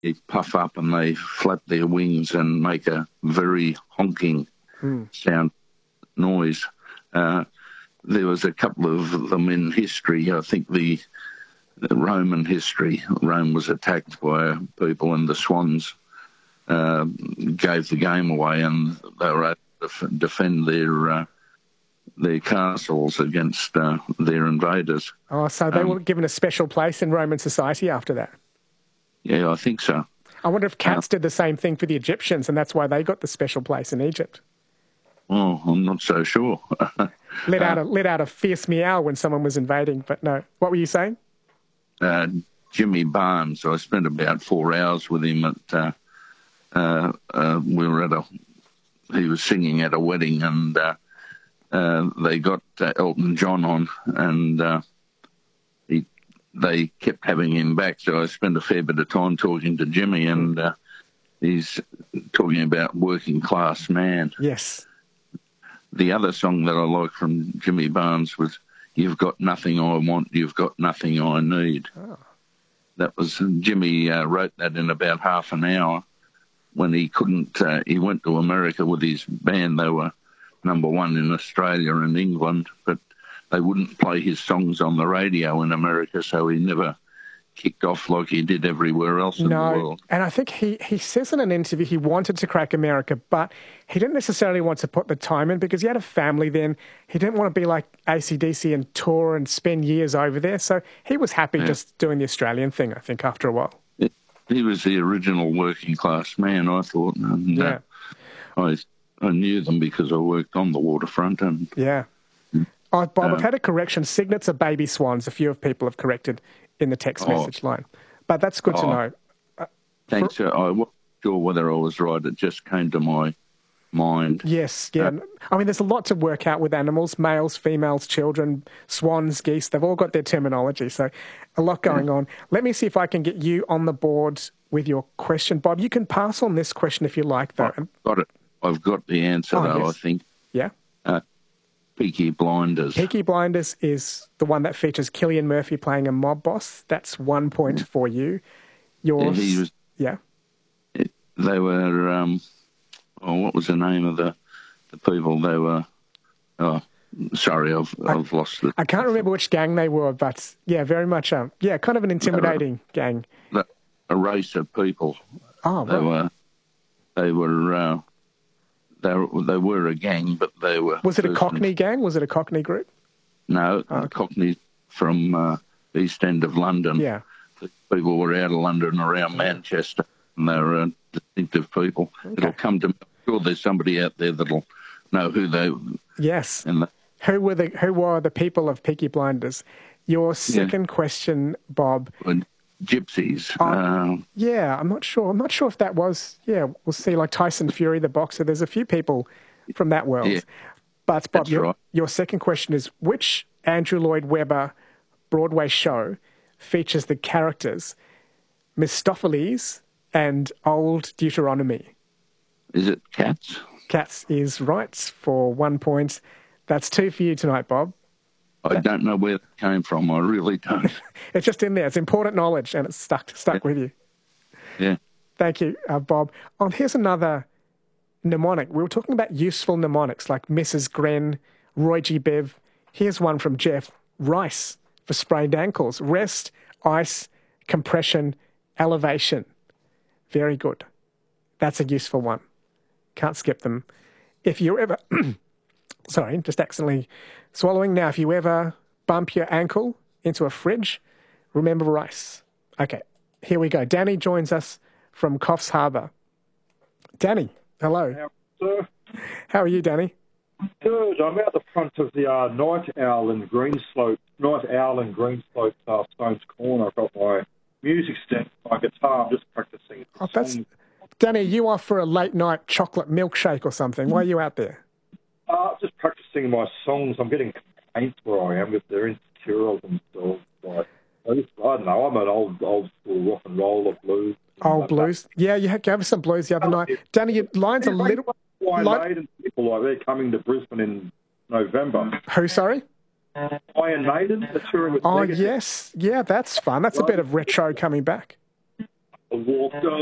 they puff up and they flap their wings and make a very honking sound noise. There was a couple of them in history. I think the Roman history. Rome was attacked by people, and the swans gave the game away, and they were able to defend their castles against their invaders. Oh, so they were given a special place in Roman society after that? Yeah, I think so. I wonder if cats did the same thing for the Egyptians, and that's why they got the special place in Egypt. Oh, I'm not so sure. Let out a fierce meow when someone was invading, but no. What were you saying? Jimmy Barnes. I spent about 4 hours with him at. We were he was singing at a wedding, and they got Elton John on, and they kept having him back. So I spent a fair bit of time talking to Jimmy, and he's talking about working class man. Yes. The other song that I liked from Jimmy Barnes was "You've Got Nothing I Want, You've Got Nothing I Need." Oh. That was Jimmy wrote that in about half an hour when he couldn't. He went to America with his band. They were number one in Australia and England, but they wouldn't play his songs on the radio in America, so he never kicked off like he did everywhere else in the world. And I think he says in an interview he wanted to crack America, but he didn't necessarily want to put the time in because he had a family then. He didn't want to be like AC/DC and tour and spend years over there, so he was happy just doing the Australian thing, I think, after a while. He was the original working class man, I thought, and I knew them because I worked on the waterfront. And Oh, Bob, I've had a correction. Cygnets are baby swans. A few of people have corrected in the text message line. But that's good to know. Thanks. I wasn't sure whether I was right. It just came to my mind. Yes, yeah. I mean, there's a lot to work out with animals, males, females, children, swans, geese. They've all got their terminology, so a lot going on. Let me see if I can get you on the board with your question. Bob, you can pass on this question if you like, though. I've got it. I've got the answer, though, yes. I think. Yeah? Peaky Blinders. Peaky Blinders is the one that features Cillian Murphy playing a mob boss. That's 1 point for you. Yours, They were, what was the name of the people? They were, sorry, I've lost it. I can't remember which gang they were, but very much, kind of an intimidating gang. A race of people. Oh, right. They were a gang, but they were... Was it a Cockney gang? Was it a Cockney group? No, Cockney from East End of London. Yeah. The people were out of London around Manchester, and they were distinctive people. Okay. It'll come to me. I'm sure there's somebody out there that'll know who they... Yes. Who were the people of Peaky Blinders? Your second question, Bob... Gypsies. I'm not sure. I'm not sure if that was... Yeah, we'll see, like Tyson Fury, the boxer. There's a few people from that world. Yeah. But, Bob, your second question is, which Andrew Lloyd Webber Broadway show features the characters Mephistopheles and Old Deuteronomy? Is it Cats? Cats is right for 1 point. That's 2 for you tonight, Bob. I don't know where it came from. I really don't. It's just in there. It's important knowledge, and it's stuck with you. Yeah. Thank you, Bob. Here's another mnemonic. We were talking about useful mnemonics like Mrs. Gren, Roy G. Biv. Here's one from Jeff. Rice for sprained ankles. Rest, ice, compression, elevation. Very good. That's a useful one. Can't skip them. If you ever... Sorry, just accidentally swallowing. Now, if you ever bump your ankle into a fridge, remember rice. Okay, here we go. Danny joins us from Coffs Harbour. Danny, hello. How are you, Danny? Good. I'm out the front of the Night Owl in Greenslope, Stones Corner. I've got my music stand, my guitar. I'm just practicing. Danny, you off for a late night chocolate milkshake or something? Why are you out there? Just practicing my songs. I'm getting complaints where I am with their tutorials themselves. Like, I don't know. I'm an old school rock and roller blues. Old blues? Yeah, you gave us some blues the other night. Danny, your line's a little... Iron Maiden people, like, they're coming to Brisbane in November. Who, sorry? Iron Maiden, the touring with Negative. Yes. Yeah, that's fun. That's a bit of retro coming back. I walked